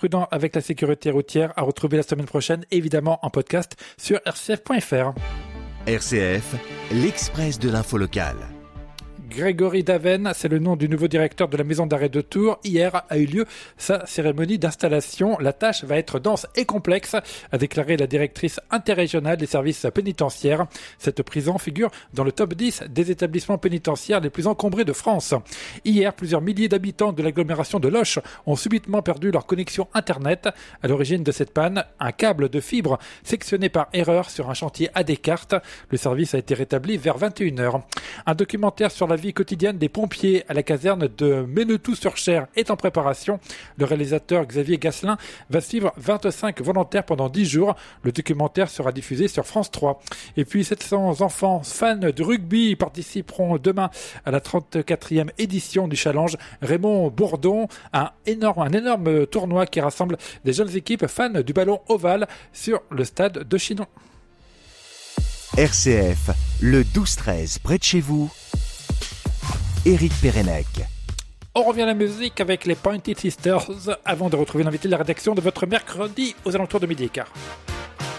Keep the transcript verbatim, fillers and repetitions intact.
prudent avec la sécurité routière, à retrouver la semaine prochaine, évidemment en podcast sur r c f point f r. R C F, l'Express de l'info locale. Grégory Daven, c'est le nom du nouveau directeur de la maison d'arrêt de Tours. Hier a eu lieu sa cérémonie d'installation. La tâche va être dense et complexe, a déclaré la directrice interrégionale des services pénitentiaires. Cette prison figure dans le top dix des établissements pénitentiaires les plus encombrés de France. Hier, plusieurs milliers d'habitants de l'agglomération de Loches ont subitement perdu leur connexion Internet. À l'origine de cette panne, un câble de fibre sectionné par erreur sur un chantier à Descartes. Le service a été rétabli vers vingt et une heures. Un documentaire sur la vie quotidienne des pompiers à la caserne de Menetou-sur-Cher est en préparation. Le réalisateur Xavier Gasselin va suivre vingt-cinq volontaires pendant dix jours. Le documentaire sera diffusé sur France trois. Et puis sept cents enfants fans de rugby participeront demain à la trente-quatrième édition du challenge Raymond Bourdon, un énorme, un énorme tournoi qui rassemble des jeunes équipes fans du ballon ovale sur le stade de Chinon. R C F, le douze treize, près de chez vous. Éric Pérenec. On revient à la musique avec les Pointed Sisters avant de retrouver l'invité de la rédaction de votre mercredi aux alentours de midi et quart.